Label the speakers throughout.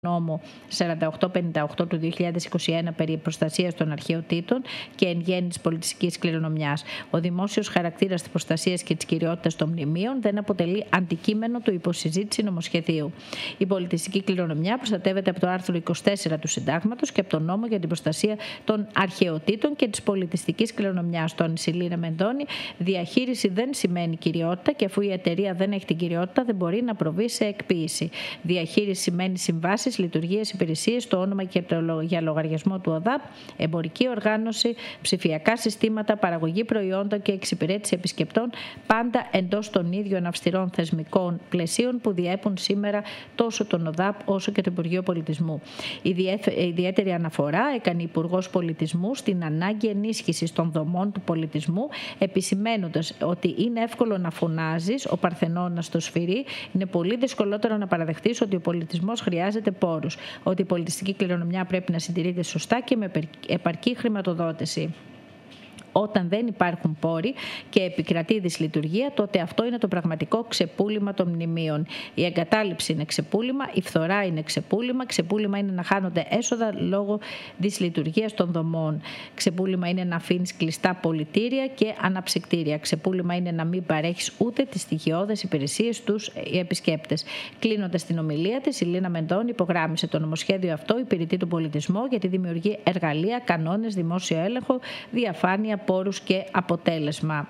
Speaker 1: νόμο 4858 του 2021 περί προστασίας των αρχαιοτήτων και εν γέννη της πολιτιστικής κληρονομιάς. Ο δημόσιος χαρακτήρας της προστασίας και της κυριότητας των μνημείων δεν αποτελεί αντικείμενο του υποσυζήτηση νομοσχεδίου. Η πολιτιστική κληρονομιά προστατεύεται από το άρθρο 24 του Συντάγματος και από τον νόμο για την προστασία των αρχαιοτήτων και της πολιτιστικής κληρονομιάς. Το Σιλίνα Μενδώνη, διαχείριση δεν σημαίνει κυριότητα και αφού η εταιρεία δεν έχει την κυριότητα δεν μπορεί να προβεί σε εκποίηση. Διαχείριση σημαίνει συμβάσεις, λειτουργίες, υπηρεσίες, το όνομα και για λογαριασμό του ΟΔΑΠ, εμπορική οργάνωση, ψηφιακά συστήματα, παραγωγή προϊόντων και εξυπηρέτηση επισκεπτών, πάντα εντός των ίδιων αυστηρών θεσμικών πλαισίων που διέπουν σήμερα τόσο τον ΟΔΑΠ όσο και το Υπουργείο Πολιτισμού. Ιδιαίτερη αναφορά έκανε η Υπουργός Πολιτισμού στην ανάγκη ενίσχυσης των δομών του πολιτισμού, επισημαίνοντας ότι είναι εύκολο να φωνάζεις ο Παρθενώνας στο σφυρί, είναι πολύ δυσκολότερο να παραδεχτείς ότι ο πολιτισμός χρειάζεται πόρους, ότι η πολιτιστική κληρονομιά πρέπει να συντηρείται σωστά και με επαρκή χρηματοδότηση. Όταν δεν υπάρχουν πόροι και επικρατεί δυσλειτουργία, τότε αυτό είναι το πραγματικό ξεπούλημα των μνημείων. Η εγκατάλειψη είναι ξεπούλημα, η φθορά είναι ξεπούλημα, ξεπούλημα είναι να χάνονται έσοδα λόγω δυσλειτουργίας των δομών. Ξεπούλημα είναι να αφήνεις κλειστά πολιτήρια και αναψυκτήρια. Ξεπούλημα είναι να μην παρέχεις ούτε τις στοιχειώδες υπηρεσίες στους επισκέπτες. Κλείνοντας την ομιλία της, η Λίνα Μενδώνη υπογράμμισε το νομοσχέδιο αυτό υπηρετεί τον πολιτισμό γιατί δημιουργεί εργαλεία, κανόνες, δημόσιο έλεγχο, διαφάνεια, πόρους και αποτέλεσμα.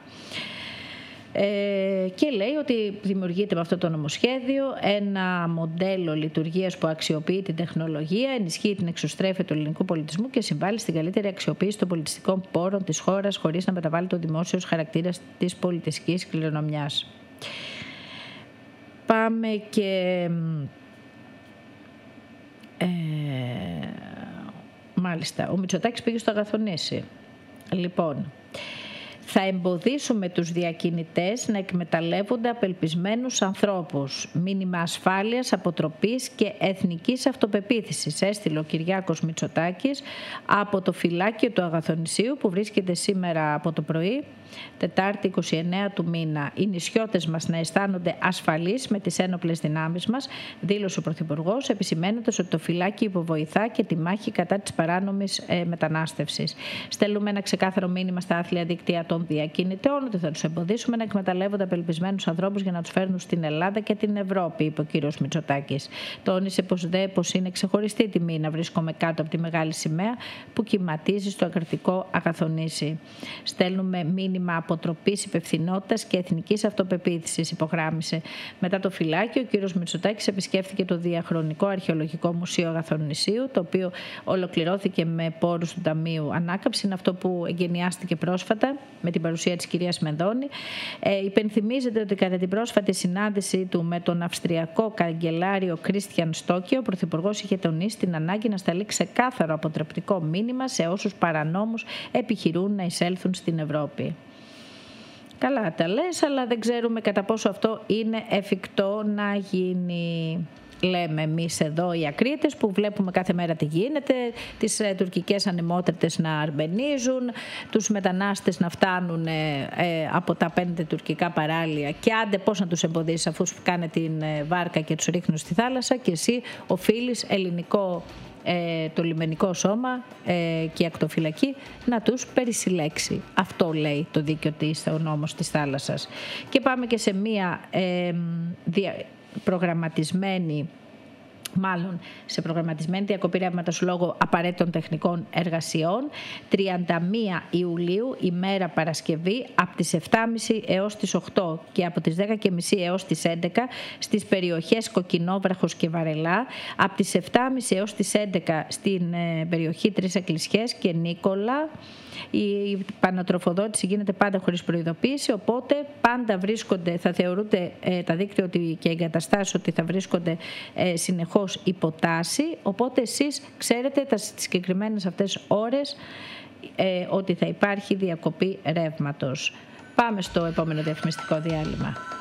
Speaker 1: Και λέει ότι δημιουργείται με αυτό το νομοσχέδιο ένα μοντέλο λειτουργίας που αξιοποιεί την τεχνολογία, ενισχύει την εξωστρέφεια του ελληνικού πολιτισμού και συμβάλλει στην καλύτερη αξιοποίηση των πολιτιστικών πόρων της χώρας χωρίς να μεταβάλει το δημόσιος χαρακτήρας της πολιτιστικής κληρονομιάς. Πάμε και... μάλιστα, ο Μητσοτάκης πήγε στο Αγαθονήσι. Λοιπόν, θα εμποδίσουμε τους διακινητές να εκμεταλλεύονται απελπισμένους ανθρώπους. Μήνυμα ασφάλειας, αποτροπής και εθνικής αυτοπεποίθησης, έστειλε ο Κυριάκος Μητσοτάκης από το φυλάκιο του Αγαθονησίου που βρίσκεται σήμερα από το πρωί, Τετάρτη 29 του μήνα. Οι νησιώτες μας να αισθάνονται ασφαλείς με τις ένοπλες δυνάμεις μας, δήλωσε ο Πρωθυπουργός, επισημαίνοντας ότι το φυλάκιο υποβοηθά και τη μάχη κατά της παράνομης μετανάστευσης. Στέλνουμε ένα ξεκάθαρο μήνυμα στα άθλια δίκτυα των διακινητών ότι θα τους εμποδίσουμε να εκμεταλλεύονται απελπισμένους ανθρώπους για να τους φέρνουν στην Ελλάδα και την Ευρώπη, είπε ο κύριος Μητσοτάκης. Τόνισε πως είναι ξεχωριστή τιμή να βρίσκομαι κάτω από τη μεγάλη σημαία που κυματίζει στο ακρατικό Αγαθονήσι. Στέλνουμε μήνυμα αποτροπής, υπευθυνότητας και εθνικής αυτοπεποίθησης, υπογράμμισε. Μετά το φυλάκιο, ο κύριος Μητσοτάκης επισκέφθηκε το Διαχρονικό Αρχαιολογικό Μουσείο Αγαθονησίου, το οποίο ολοκληρώθηκε με πόρους του Ταμείου Ανάκαμψης. Είναι αυτό που εγκαινιάστηκε πρόσφατα με την παρουσία της κυρίας Μενδώνη. Υπενθυμίζεται ότι κατά την πρόσφατη συνάντησή του με τον Αυστριακό καγκελάριο Κρίστιαν Στόκιο, ο Πρωθυπουργός είχε τονίσει την ανάγκη να σταλεί ξεκάθαρο αποτρεπτικό μήνυμα σε όσους παρανόμους επιχειρούν να εισέλθουν στην Ευρώπη. Καλά τα λες, αλλά δεν ξέρουμε κατά πόσο αυτό είναι εφικτό να γίνει. Λέμε εμείς εδώ οι ακρίτες που βλέπουμε κάθε μέρα τι γίνεται, τις τουρκικές ανεμότρητες να αρμπενίζουν, τους μετανάστες να φτάνουν από τα 5 τουρκικά παράλια και άντε πώς να τους εμποδίσεις αφού σου κάνε την βάρκα και τους ρίχνουν στη θάλασσα και εσύ οφείλεις ελληνικό το λιμενικό σώμα και η ακτοφυλακή να τους περισυλλέξει. Αυτό λέει το δίκαιο της, ο νόμος της θάλασσας. Και πάμε και σε μία σε προγραμματισμένη διακοπή ρεύματος λόγω απαραίτητων τεχνικών εργασιών 31 Ιουλίου, ημέρα Παρασκευή, από τις 7.30 έως τις 8 και από τις 10.30 έως τις 11 στις περιοχές Κοκκινόβραχος και Βαρελά, από τις 7.30 έως τις 11 στην περιοχή Τρεις Εκκλησιές και Νίκολα. Η πανατροφοδότηση γίνεται πάντα χωρίς προειδοποίηση, οπότε πάντα θα θεωρούνται τα δίκτυα και οι εγκαταστάσεις ότι θα βρίσκονται συνεχώς υποτάση, οπότε εσείς ξέρετε τις συγκεκριμένες αυτές ώρες ότι θα υπάρχει διακοπή ρεύματος. Πάμε στο επόμενο διαφημιστικό διάλειμμα.